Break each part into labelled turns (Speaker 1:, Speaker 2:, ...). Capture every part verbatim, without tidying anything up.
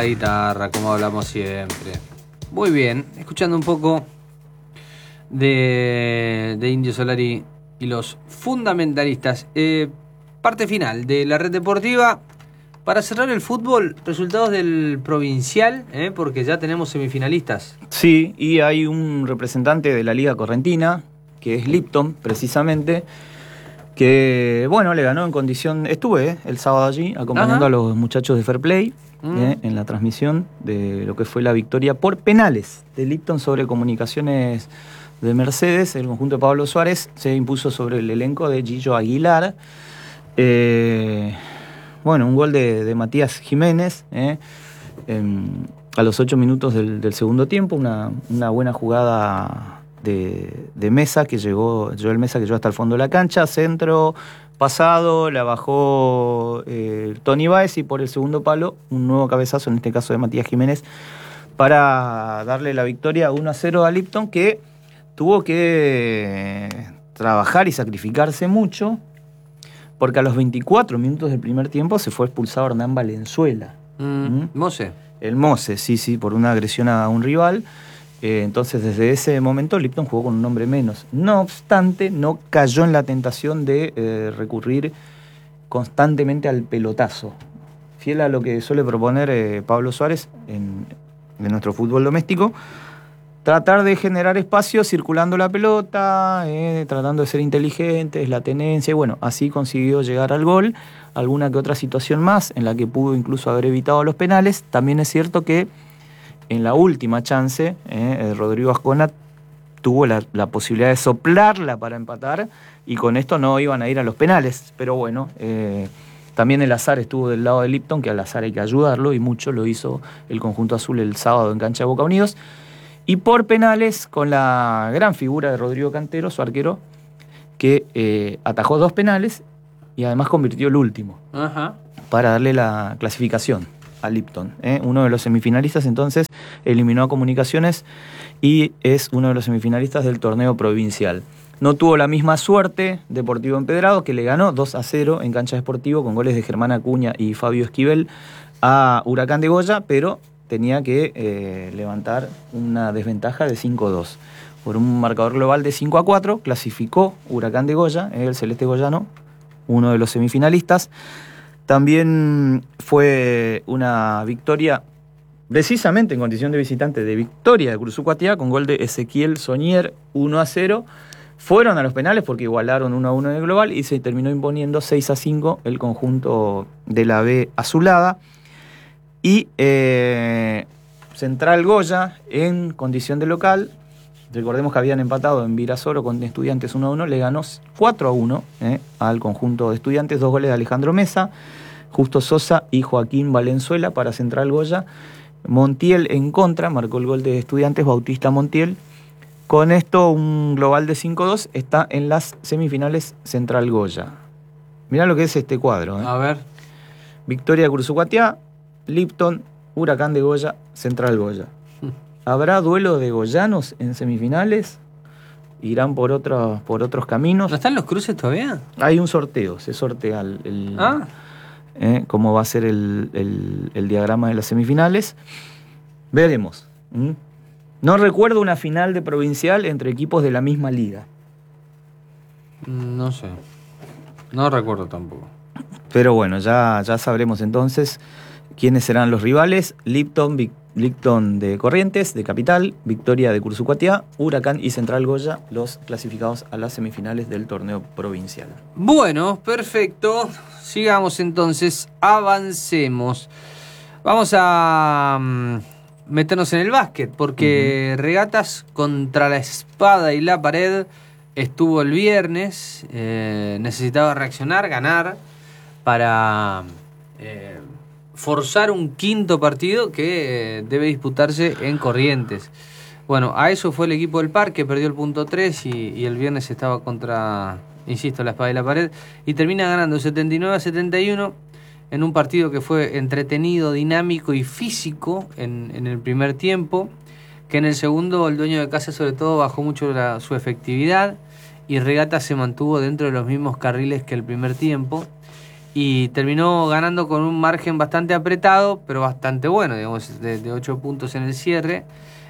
Speaker 1: La guitarra, como hablamos siempre. Muy bien, escuchando un poco de, de Indio Solari y los fundamentalistas. Eh, parte final de la red deportiva. Para cerrar el fútbol, resultados del provincial, eh, porque ya tenemos semifinalistas.
Speaker 2: Sí, y hay un representante de la Liga Correntina, que es Lipton, precisamente, que, bueno, le ganó en condición... Estuve eh, el sábado allí, acompañando Ajá. a los muchachos de Fair Play, mm. eh, en la transmisión de lo que fue la victoria por penales de Lipton sobre Comunicaciones de Mercedes. El conjunto de Pablo Suárez se impuso sobre el elenco de Gillo Aguilar. Eh... Bueno, un gol de, de Matías Jiménez eh, eh, a los ocho minutos del, del segundo tiempo, una, una buena jugada de, de Mesa, que llegó, Joel Mesa, que llegó hasta el fondo de la cancha, centro, pasado, la bajó eh, Tony Báez y por el segundo palo, un nuevo cabezazo, en este caso de Matías Jiménez, para darle la victoria uno a cero a Lipton, que tuvo que trabajar y sacrificarse mucho, porque a los veinticuatro minutos del primer tiempo se fue expulsado Hernán Valenzuela.
Speaker 1: Mm, ¿Mm? Mose.
Speaker 2: El Mose, sí, sí, por una agresión a un rival. Eh, entonces, desde ese momento, Lipton jugó con un hombre menos. No obstante, no cayó en la tentación de eh, recurrir constantemente al pelotazo. Fiel a lo que suele proponer eh, Pablo Suárez en, en nuestro fútbol doméstico. Tratar de generar espacio circulando la pelota, eh, tratando de ser inteligentes, la tenencia, y bueno, así consiguió llegar al gol. Alguna que otra situación más en la que pudo incluso haber evitado los penales. También es cierto que en la última chance, eh, Rodrigo Ascona tuvo la, la posibilidad de soplarla para empatar y con esto no iban a ir a los penales. Pero bueno, eh, también el azar estuvo del lado de Lipton, que al azar hay que ayudarlo y mucho lo hizo el conjunto azul el sábado en cancha de Boca Unidos. Y por penales, con la gran figura de Rodrigo Cantero, su arquero, que eh, atajó dos penales y además convirtió el último. Ajá. Para darle la clasificación a Lipton. ¿eh? Uno de los semifinalistas entonces eliminó a Comunicaciones y es uno de los semifinalistas del torneo provincial. No tuvo la misma suerte Deportivo Empedrado, que le ganó dos a cero en cancha de Sportivo con goles de Germán Acuña y Fabio Esquivel a Huracán de Goya, pero tenía que eh, levantar una desventaja de cinco a dos. Por un marcador global de cinco a cuatro, clasificó Huracán de Goya, eh, el celeste goyano, uno de los semifinalistas. También fue una victoria, precisamente en condición de visitante, de victoria de Cursucuatiá, con gol de Ezequiel Soñer, uno a cero. Fueron a los penales porque igualaron uno a uno en el global y se terminó imponiendo seis a cinco el conjunto de la B azulada. Y eh, Central Goya, en condición de local, recordemos que habían empatado en Virasoro con Estudiantes uno a uno, le ganó cuatro a uno eh, al conjunto de Estudiantes, dos goles de Alejandro Mesa, Justo Sosa y Joaquín Valenzuela para Central Goya. Montiel en contra, marcó el gol de Estudiantes, Bautista Montiel. Con esto, un global de cinco a dos, está en las semifinales Central Goya. Mirá lo que es este cuadro. Eh.
Speaker 1: A ver.
Speaker 2: Victoria de Cursucuatiá, Lipton, Huracán de Goya, Central Goya. ¿Habrá duelo de goyanos en semifinales? ¿Irán por, otro, por otros caminos?
Speaker 1: ¿No están los cruces todavía?
Speaker 2: Hay un sorteo, se sortea el, el,
Speaker 1: ah.
Speaker 2: eh, cómo va a ser el, el, el diagrama de las semifinales. Veremos. ¿Mm? No recuerdo una final de provincial entre equipos de la misma liga.
Speaker 1: No sé. No recuerdo tampoco.
Speaker 2: Pero bueno, ya, ya sabremos entonces quiénes serán los rivales. Lipton, Vic, Lipton de Corrientes, de Capital, Victoria de Cursucuatiá, Huracán y Central Goya, los clasificados a las semifinales del torneo provincial.
Speaker 1: Bueno, perfecto. Sigamos entonces, avancemos. Vamos a um, meternos en el básquet, porque uh-huh. Regatas contra la espada y la pared estuvo el viernes. Eh, necesitaba reaccionar, ganar, para eh, forzar un quinto partido que eh, debe disputarse en Corrientes. Bueno, a eso fue el equipo del Parque, perdió el punto tres y, y el viernes estaba contra, insisto, la espada y la pared, y termina ganando setenta y nueve a setenta y uno en un partido que fue entretenido, dinámico y físico en, en el primer tiempo, que en el segundo el dueño de casa sobre todo bajó mucho la, su efectividad, y Regatas se mantuvo dentro de los mismos carriles que el primer tiempo. y terminó ganando con un margen bastante apretado, pero bastante bueno, digamos, de, de ocho puntos en el cierre,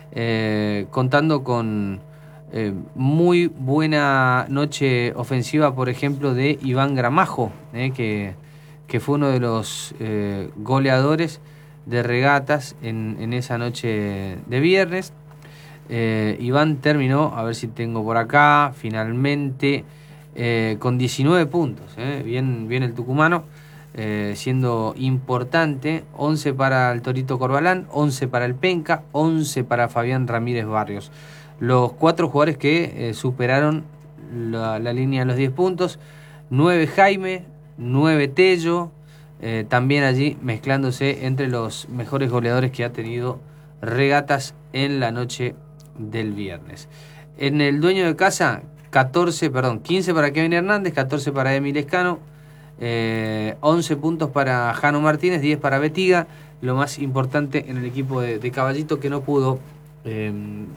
Speaker 1: eh, contando con eh, muy buena noche ofensiva, por ejemplo, de Iván Gramajo, eh, que, que fue uno de los eh, goleadores de Regatas en, en esa noche de viernes. Eh, Iván terminó, a ver si tengo por acá, finalmente eh, con diecinueve puntos, eh, bien, bien el tucumano, eh, siendo importante, once para el Torito Corbalán, once para el Penca, once para Fabián Ramírez Barrios. Los cuatro jugadores que eh, superaron la, la línea de los diez puntos, nueve Jaime, nueve Tello, eh, también allí mezclándose entre los mejores goleadores que ha tenido Regatas en la noche del viernes. En el dueño de casa, catorce, perdón, quince para Kevin Hernández, catorce para Emil Escano, eh, once puntos para Jano Martínez, diez para Betiga. Lo más importante en el equipo de, de Caballito, que no pudo eh,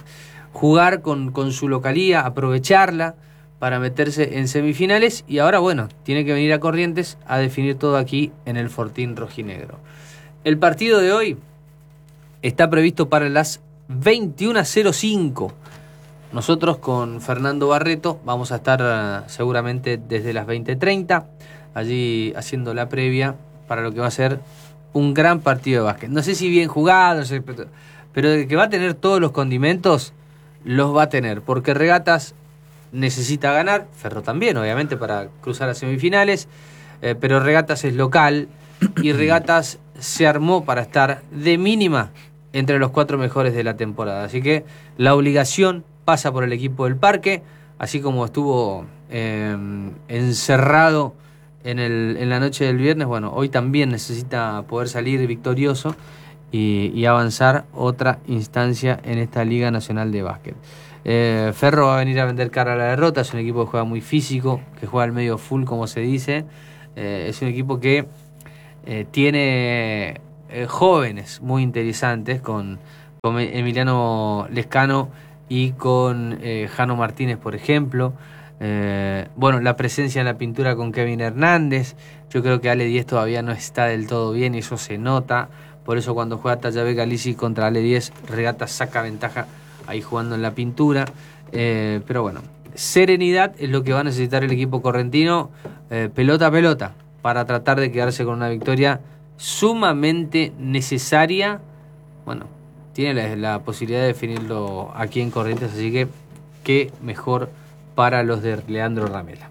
Speaker 1: jugar con, con su localía, aprovecharla para meterse en semifinales, y ahora, bueno, tiene que venir a Corrientes a definir todo aquí en el Fortín Rojinegro. El partido de hoy está previsto para las veintiuna cero cinco. Nosotros con Fernando Barreto vamos a estar uh, seguramente desde las veinte treinta allí haciendo la previa para lo que va a ser un gran partido de básquet. No sé si bien jugado, no sé, pero de que va a tener todos los condimentos, los va a tener, porque Regatas necesita ganar, Ferro también, obviamente, para cruzar a semifinales, eh, pero Regatas es local y Regatas se armó para estar de mínima entre los cuatro mejores de la temporada. Así que la obligación pasa por el equipo del Parque, así como estuvo eh, encerrado en, el, en la noche del viernes. Bueno, hoy también necesita poder salir victorioso y, y avanzar otra instancia en esta Liga Nacional de Básquet. Eh, Ferro va a venir a vender cara a la derrota, es un equipo que juega muy físico, que juega al medio full, como se dice. Eh, es un equipo que eh, tiene eh, jóvenes muy interesantes con, con Emiliano Lescano y con eh, Jano Martínez, por ejemplo. Eh, bueno, la presencia en la pintura con Kevin Hernández. Yo creo que Ale diez todavía no está del todo bien y eso se nota. Por eso cuando juega Tallavé Galici contra Ale diez, Regatas saca ventaja ahí jugando en la pintura. Eh, pero bueno, serenidad es lo que va a necesitar el equipo correntino, eh, pelota a pelota, para tratar de quedarse con una victoria sumamente necesaria. Bueno, tiene la, la posibilidad de definirlo aquí en Corrientes, así que qué mejor para los de Leandro Ramela.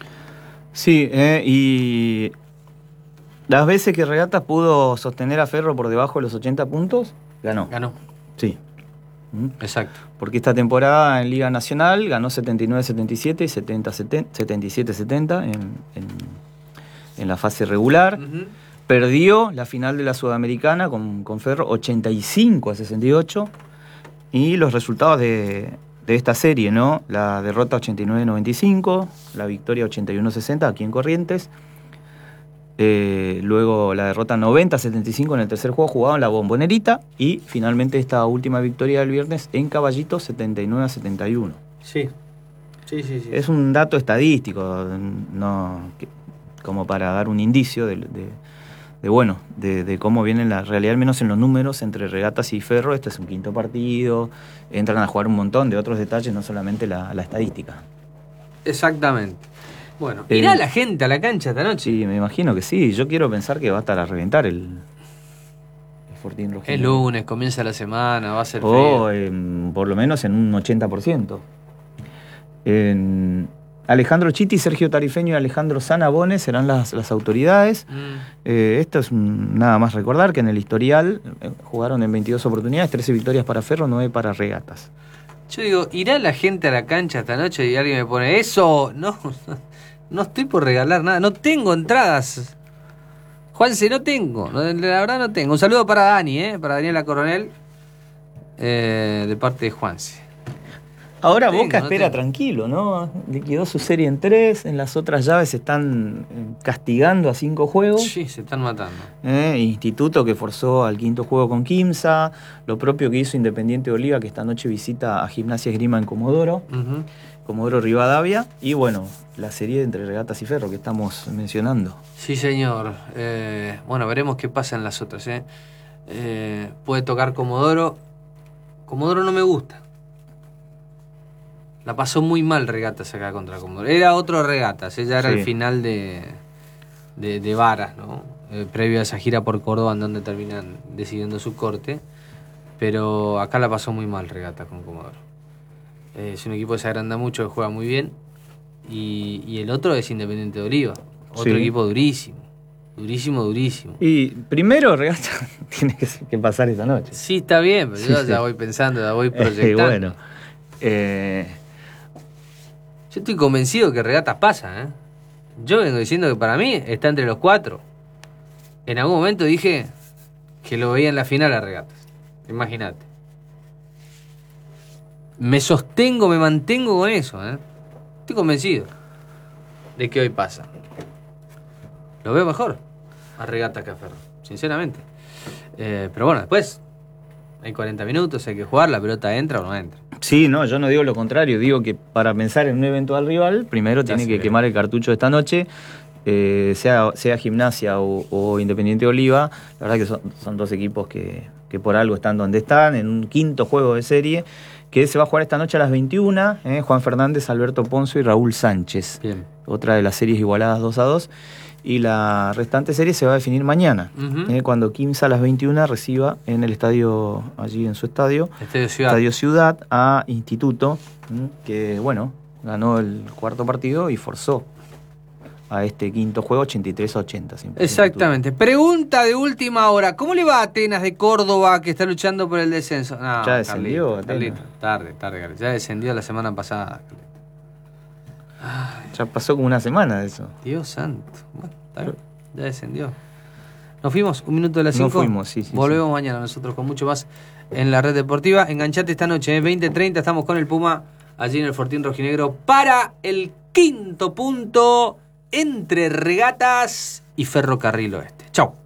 Speaker 2: Sí, eh, y las veces que Regatas pudo sostener a Ferro por debajo de los ochenta puntos, ganó.
Speaker 1: Ganó.
Speaker 2: Sí.
Speaker 1: Exacto.
Speaker 2: Porque esta temporada en Liga Nacional ganó setenta y nueve setenta y siete y setenta setenta y siete setenta en, en, en la fase regular. Uh-huh. Perdió la final de la Sudamericana con, con Ferro ochenta y cinco a sesenta y ocho. Y los resultados de, de esta serie, ¿no? La derrota ochenta y nueve noventa y cinco, la victoria ochenta y uno sesenta aquí en Corrientes. Eh, luego la derrota noventa setenta y cinco en el tercer juego jugado en la Bombonerita, y finalmente esta última victoria del viernes en Caballito setenta y nueve a setenta y uno.
Speaker 1: Sí. Sí, sí, sí.
Speaker 2: Es un dato estadístico, no, que, como para dar un indicio de, de, de bueno, de, de cómo viene la realidad, al menos en los números entre Regatas y Ferro. Este es un quinto partido, entran a jugar un montón de otros detalles, no solamente la, la estadística.
Speaker 1: Exactamente. Bueno, ¿irá eh, la gente a la cancha esta noche?
Speaker 2: Sí, me imagino que sí. Yo quiero pensar que va a estar a reventar el, el Fortín Rojinegro.
Speaker 1: El lunes, comienza la semana, va a ser
Speaker 2: o, eh, por lo menos en un ochenta por ciento. En Alejandro Chiti, Sergio Tarifeño y Alejandro Sanabone serán las, las autoridades. Mm. Eh, esto es un, nada más recordar que en el historial eh, jugaron en veintidós oportunidades, trece victorias para Ferro, nueve para Regatas.
Speaker 1: Yo digo, ¿irá la gente a la cancha esta noche? Y alguien me pone, eso, no... No estoy por regalar nada, no tengo entradas. Juanse, no tengo, la verdad no tengo. Un saludo para Dani, ¿eh? Para Daniela Coronel, eh, de parte de Juanse.
Speaker 2: Ahora
Speaker 1: tengo,
Speaker 2: Boca
Speaker 1: no
Speaker 2: espera
Speaker 1: tengo.
Speaker 2: tranquilo, ¿no? Liquidó su serie en tres, en las otras llaves se están eh, castigando a cinco juegos.
Speaker 1: Sí, se están matando.
Speaker 2: Eh, Instituto que forzó al quinto juego con Quimsa, lo propio que hizo Independiente Oliva, que esta noche visita a Gimnasia Esgrima en Comodoro,
Speaker 1: Uh-huh.
Speaker 2: Comodoro Rivadavia, y bueno, la serie entre Regatas y Ferro que estamos mencionando.
Speaker 1: Sí, señor. Eh, bueno, veremos qué pasa en las otras. ¿eh? Eh, puede tocar Comodoro. Comodoro no me gusta. La pasó muy mal Regatas acá contra Comodoro. Era otro Regatas, ella era
Speaker 2: Sí.
Speaker 1: el final de, de, de Varas, ¿no? Eh, previo a esa gira por Córdoba en donde terminan decidiendo su corte. Pero acá la pasó muy mal Regatas con Comodoro. Eh, es un equipo que se agranda mucho, que juega muy bien. Y, y el otro es Independiente de Oliva. Otro
Speaker 2: Sí.
Speaker 1: equipo durísimo. Durísimo, durísimo.
Speaker 2: Y primero Regata tiene que, que pasar esta noche.
Speaker 1: Sí, está bien, pero
Speaker 2: Sí,
Speaker 1: yo
Speaker 2: sí.
Speaker 1: ya voy pensando, ya voy
Speaker 2: Eh,
Speaker 1: proyectando.
Speaker 2: bueno, eh,
Speaker 1: Yo estoy convencido que Regatas pasa, ¿eh? Yo vengo diciendo que para mí está entre los cuatro. En algún momento dije que lo veía en la final a Regatas. Imagínate. Me sostengo, me mantengo con eso, ¿eh? Estoy convencido de que hoy pasa. Lo veo mejor a Regatas que a Ferro, sinceramente. Eh, pero bueno, después hay cuarenta minutos, hay que jugar, la pelota entra o no entra.
Speaker 2: sí, no, yo no digo lo contrario, digo que para pensar en un eventual rival, primero
Speaker 1: Ya
Speaker 2: tiene
Speaker 1: se
Speaker 2: que
Speaker 1: ve.
Speaker 2: quemar el cartucho de esta noche, eh, sea, sea Gimnasia o, o Independiente Oliva. La verdad que son, son dos equipos que, que por algo están donde están, en un quinto juego de serie, que se va a jugar esta noche a las veintiuna, eh, Juan Fernández, Alberto Ponzo y Raúl Sánchez.
Speaker 1: Bien.
Speaker 2: Otra de las series igualadas dos a dos. Y la restante serie se va a definir mañana,
Speaker 1: Ujú.
Speaker 2: eh, cuando Quimsa a las veintiuna reciba en el estadio, allí en su estadio,
Speaker 1: Estadio Ciudad.
Speaker 2: Estadio Ciudad, a Instituto, ¿m? que bueno, ganó el cuarto partido y forzó a este quinto juego ochenta y tres a ochenta. Siempre
Speaker 1: Exactamente. Pregunta de última hora. ¿Cómo le va a Atenas de Córdoba que está luchando por el descenso? No,
Speaker 2: Ya descendió,
Speaker 1: Carlito,
Speaker 2: Atenas.
Speaker 1: Carlito. Tarde, tarde, Carlito. Ya descendió la semana pasada. Carlito.
Speaker 2: Instituto. Ya pasó como una semana de eso.
Speaker 1: Dios santo. Bueno, está bien. Ya descendió. Nos fuimos, un minuto de las
Speaker 2: Nos
Speaker 1: cinco.
Speaker 2: fuimos, sí, sí,
Speaker 1: Volvemos mañana nosotros con mucho más en la red deportiva. Enganchate esta noche, ¿eh? veinte treinta, estamos con el Puma allí en el Fortín Rojinegro para el quinto punto entre Regatas y Ferrocarril Oeste. Chau.